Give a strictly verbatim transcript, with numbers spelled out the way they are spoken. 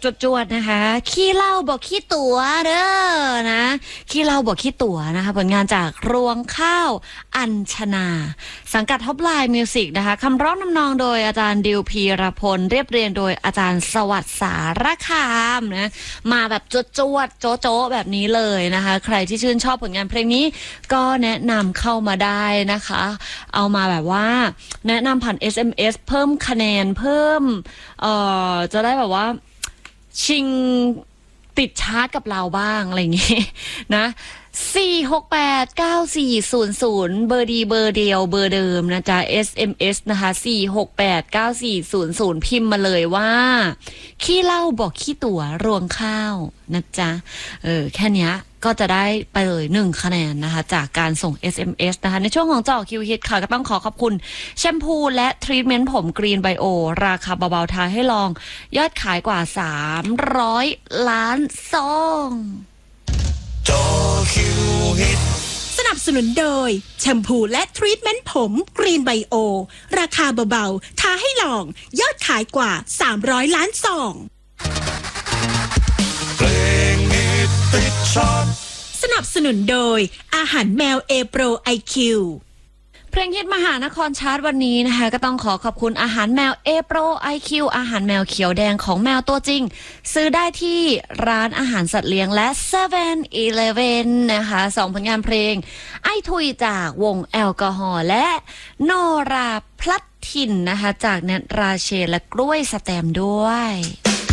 จวดๆนะคะขี้เล่าบอกขี้ตั๋วเด้อนะขี้เล่าบอกขี้ตั๋วนะคะผลงานจากรวงข้าวอัญชนาสังกัดท็อปไลน์มิวสิกนะคะคำร้องนำนองโดยอาจารย์ดิวพีรพลเรียบเรียงโดยอาจารย์สวัสดิ์สารคามนะมาแบบจวดจวดโจ๊ะโจ๊ะแบบนี้เลยนะคะใครที่ชื่นชอบผลงานเพลงนี้ก็แนะนำเข้ามาได้นะคะเอามาแบบว่าแนะนำผ่าน เอส เอ็ม เอส เพิ่มคะแนนเพิ่มเอ่อจะได้แบบว่าชิงติดชาร์ตกับเราบ้างอะไรอย่างงี้นะสี่ หก แปด เก้า สี่ ศูนย์ ศูนย์เบอร์ดีเบอร์เดียวเบอร์เดิมนะจ๊ะ เอส เอ็ม เอส นะคะสี่ หก แปด เก้า สี่ ศูนย์ ศูนย์พิมพ์มาเลยว่าขี้เล่าบอกขี้ตั๋วรวงข้าวนะจ๊ะเออแค่เนี้ยก็จะได้ไปเลยหนึ่งคะแนนนะคะจากการส่ง เอส เอ็ม เอส นะคะในช่วงของเจาะคิวฮิตค่ะก็ต้องขอขอบคุณแชมพูและทรีทเมนต์ผมกรีนไบโอราคาเบาๆทาให้ลองยอดขายกว่าสามร้อยล้านซองเจาะคิวฮิตสนับสนุนโดยแชมพูและทรีทเมนต์ผมกรีนไบโอราคาเบาๆทาให้ลองยอดขายกว่าสามร้อยล้านซองเพลงฮิตติดชาร์ตสนับสนุนโดยอาหารแมวเอโปรไอคิวเพลงฮิตมหานครชาร์ตวันนี้นะคะก็ต้องขอขอบคุณอาหารแมวเอโปรไอคิวอาหารแมวเขียวแดงของแมวตัวจริงซื้อได้ที่ร้านอาหารสัตว์เลี้ยงและเซเว่นอีเลฟเว่นนะคะสองผลงานเพลงไอทุยจากวงแอลกอฮอล์และโนราพลัดถิ่นนะคะจากแนทราเชและกล้วยสแตมด้วย